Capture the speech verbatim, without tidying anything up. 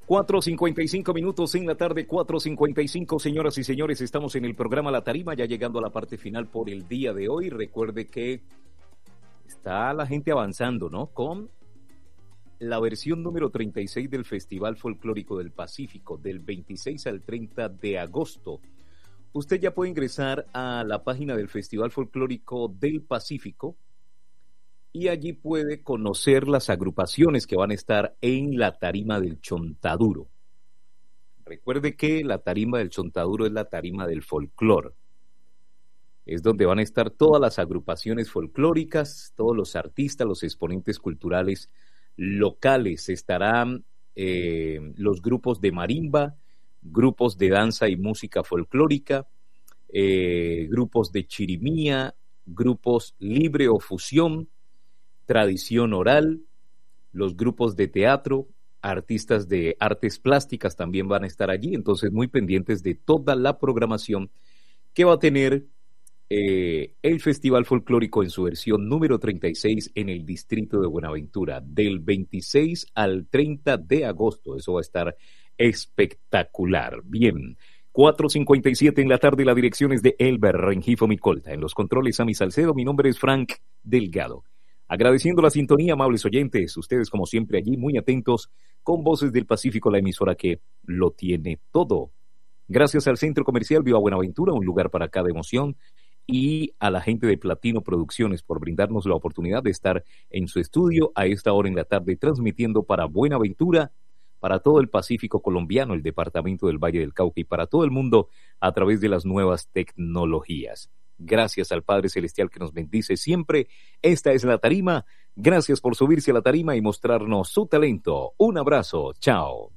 cuatro cincuenta y cinco minutos en la tarde, cuatro cincuenta y cinco, señoras y señores, estamos en el programa La Tarima, ya llegando a la parte final por el día de hoy. Recuerde que está la gente avanzando, ¿no? Con la versión número treinta y seis del Festival Folclórico del Pacífico, del veintiséis al treinta de agosto. Usted ya puede ingresar a la página del Festival Folclórico del Pacífico y allí puede conocer las agrupaciones que van a estar en la tarima del Chontaduro. Recuerde que la tarima del Chontaduro es la tarima del folclor. Es donde van a estar todas las agrupaciones folclóricas, todos los artistas, los exponentes culturales locales. Estarán eh, los grupos de marimba, grupos de danza y música folclórica, eh, grupos de chirimía, grupos libre o fusión, tradición oral, los grupos de teatro, artistas de artes plásticas también van a estar allí, entonces muy pendientes de toda la programación que va a tener eh, el Festival Folclórico en su versión número treinta y seis en el distrito de Buenaventura, del veintiséis al treinta de agosto, eso va a estar espectacular. Bien, cuatro cincuenta y siete en la tarde, la dirección es de Elber Rengifo Micolta, en los controles Sammy Salcedo, mi nombre es Frank Delgado. Agradeciendo la sintonía, amables oyentes, ustedes como siempre allí muy atentos con Voces del Pacífico, la emisora que lo tiene todo. Gracias al Centro Comercial Viva Buenaventura, un lugar para cada emoción, y a la gente de Platino Producciones por brindarnos la oportunidad de estar en su estudio a esta hora en la tarde transmitiendo para Buenaventura, para todo el Pacífico colombiano, el departamento del Valle del Cauca y para todo el mundo a través de las nuevas tecnologías. Gracias al Padre Celestial que nos bendice siempre. Esta es La Tarima. Gracias por subirse a la tarima y mostrarnos su talento. Un abrazo. Chao.